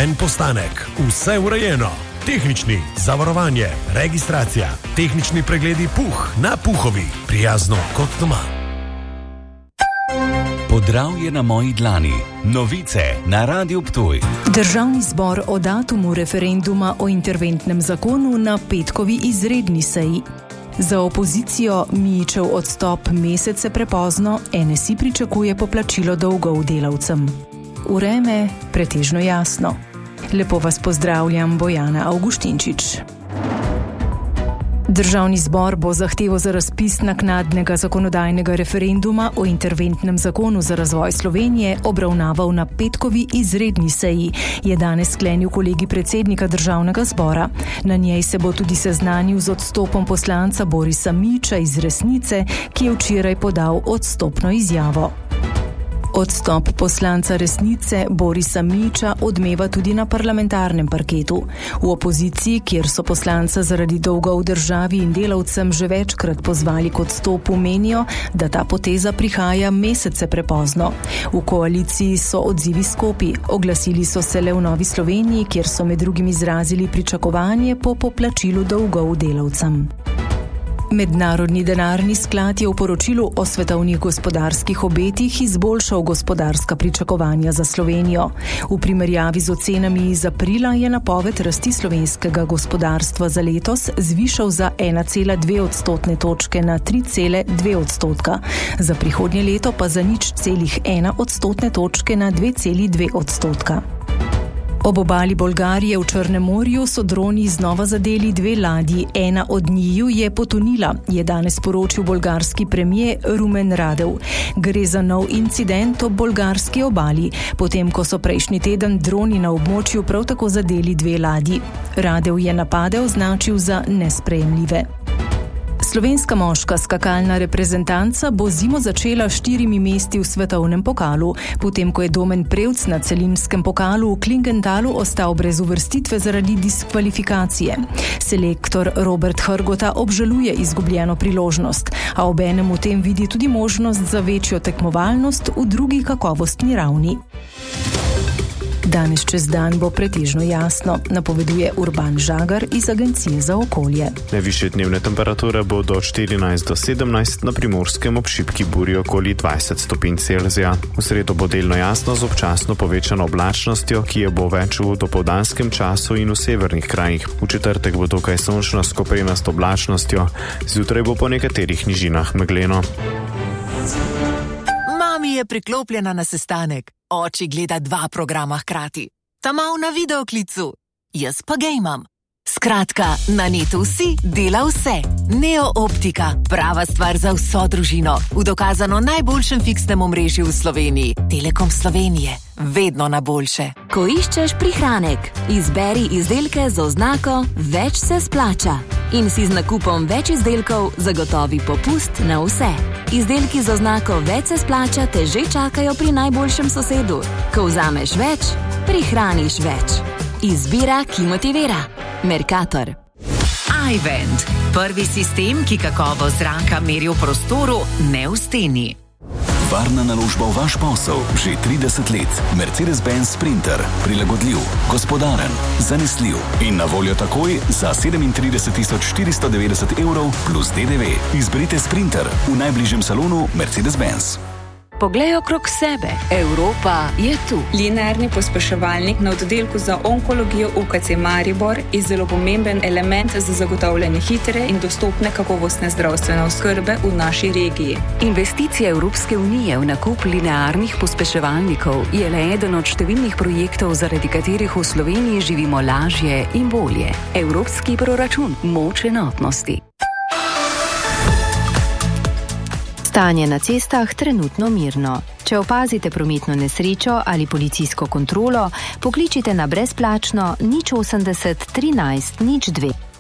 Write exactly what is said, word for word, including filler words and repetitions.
en postanek, vse urejeno. Tehnični, zavarovanje, registracija, tehnični pregledi puh na Puhovi, prijazno kot doma. Podravje na moji dlani. Novice na Radiu Ptuj. Državni zbor o datumu referenduma o interventnem zakonu na petkovi izredni seji. Za opozicijo Mijićev odstop mesece prepozno, N S I pričakuje poplačilo dolgov delavcem. Vreme pretežno jasno. Lepo vas pozdravljam, Bojana Avguštinčič. Državni zbor bo zahtevo za razpis naknadnega zakonodajnega referenduma o interventnem zakonu za razvoj Slovenije obravnaval na petkovi izredni seji, je danes sklenil kolegij predsednika Državnega zbora. Na njej se bo tudi seznanil z odstopom poslanca Borisa Mijića iz Resnice, ki je včeraj podal odstopno izjavo. Odstop poslanca Resnice Borisa Mijića odmeva tudi na parlamentarnem parketu. V opoziciji, kjer so poslanca zaradi dolga v državi in delavcem že večkrat pozvali k odstopu, menijo, da ta poteza prihaja mesece prepozno. V koaliciji so odzivi skopi. Oglasili so se le v Novi Sloveniji, kjer so med drugim izrazili pričakovanje po poplačilu dolgov delavcem. Mednarodni denarni sklad je v poročilu o svetovnih gospodarskih obetih izboljšal gospodarska pričakovanja za Slovenijo. V primerjavi z ocenami iz aprila je napoved rasti slovenskega gospodarstva za letos zvišal za ena cela dve odstotne točke na tri cele dve odstotka, za prihodnje leto pa za nič celih ena odstotne točke na dve celi dve odstotka. Ob obali Bolgarije v Črnem morju so droni znova zadeli dve ladji. Ena od njiju je potonila, je danes poročil bolgarski premijer Rumen Radev. Gre za nov incident ob bolgarski obali, potem ko so prejšnji teden droni na območju prav tako zadeli dve ladji. Radev je napade označil za nesprejemljive. Slovenska moška skakalna reprezentanca bo zimo začela s štirimi mesti v svetovnem pokalu, potem ko je Domen Prevc na celimskem pokalu v Klingentalu ostal brez uvrstitve zaradi diskvalifikacije. Selektor Robert Hrgota obžaluje izgubljeno priložnost, a obenem v tem vidi tudi možnost za večjo tekmovalnost v drugi kakovostni ravni. Danes čez dan bo pretežno jasno, napoveduje Urban Žagar iz Agencije za okolje. Najvišje dnevne temperature bodo od štirinajst do sedemnajst, na Primorskem ob šibki burji okoli dvajset stopinj Celzija. V sredo bo delno jasno z občasno povečano oblačnostjo, ki je bo več v dopoldanskem času in v severnih krajih. V četrtek bo dokaj sončno s koprenasto oblačnostjo, zjutraj bo po nekaterih nižinah megleno. Mami je priklopljena na sestanek. Oči gleda dva programa hkrati. Ta mal na videoklicu. Jaz pa gejmam. Skratka, na netu vsi dela vse. Neo Optika, prava stvar za vso družino. V dokazano najboljšem fiksnem omrežju v Sloveniji. Telekom Slovenije. Vedno na boljše. Ko iščeš prihranek, izberi izdelke z oznako Več se splača. In si z nakupom več izdelkov zagotovi popust na vse. Izdelki z oznako Več se splača te že čakajo pri najboljšem sosedu. Ko vzameš več, prihraniš več. Izbira, ki motivira. Mercator. iVent. Prvi sistem, ki kakovost zraka meri v prostoru, ne v steni. Varna naložba v vaš posel že trideset let. Mercedes-Benz Sprinter. Prilagodljiv, gospodaren, zanesljiv in na voljo takoj za sedemintrideset tisoč štiristo devetdeset evrov plus D D V. Izberite Sprinter v najbližjem salonu Mercedes-Benz. Poglej okrog sebe. Evropa je tu. Linearni pospeševalnik na oddelku za onkologijo U K C Maribor je zelo pomemben element za zagotavljanje hitre in dostopne kakovostne zdravstvene oskrbe v naši regiji. Investicija Evropske unije v nakup linearnih pospeševalnikov je le eden od številnih projektov, zaradi katerih v Sloveniji živimo lažje in bolje. Evropski proračun. Moč enotnosti. Stanje na cestah trenutno mirno. Če opazite prometno nesrečo ali policijsko kontrolo, pokličite na brezplačno nič osemdeset trinajst nič dve.